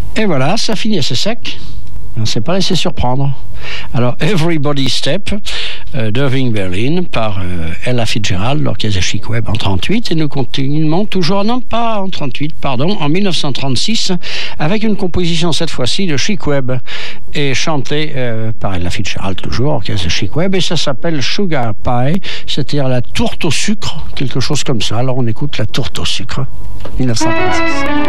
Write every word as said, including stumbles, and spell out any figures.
Et voilà, ça finit assez sec. On ne s'est pas laissé surprendre. Alors, Everybody Step euh, d'Irving Berlin par euh, Ella Fitzgerald, l'orchestre de Chic Webb en trente-huit. Et nous continuons toujours, non pas en trente-huit, pardon, en dix-neuf cent trente-six, avec une composition cette fois-ci de Chic Webb et chantée euh, par Ella Fitzgerald, toujours, orchestre de Chic Webb. Et ça s'appelle Sugar Pie, c'est-à-dire la tourte au sucre, quelque chose comme ça. Alors, on écoute la tourte au sucre, dix-neuf cent trente-six.